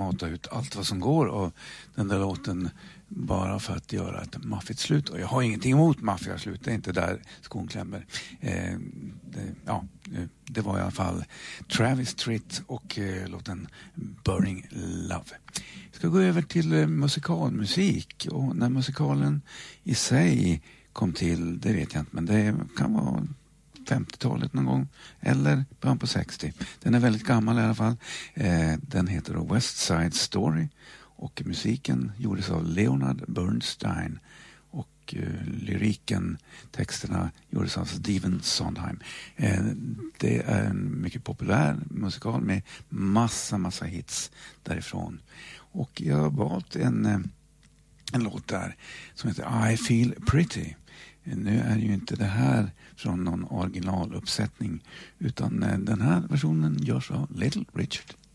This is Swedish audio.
mata ut allt vad som går av den där låten bara för att göra ett maffigt slut. Och jag har ingenting emot maffiga slut, det är inte där skon klämmer. Det var i alla fall Travis Tritt och låten Burning Love. Jag ska gå över till musikalmusik, och när musikalen i sig kom till, det vet jag inte, men det kan vara 50-talet någon gång eller början på 60. Den är väldigt gammal i alla fall. Den heter då West Side Story och musiken gjordes av Leonard Bernstein och lyriken, texterna gjordes av Stephen Sondheim. Det är en mycket populär musikal med massa hits därifrån. Och jag har valt en låt där som heter I Feel Pretty. Nu är ju inte det här från någon originaluppsättning, utan den här versionen görs av Little Richard.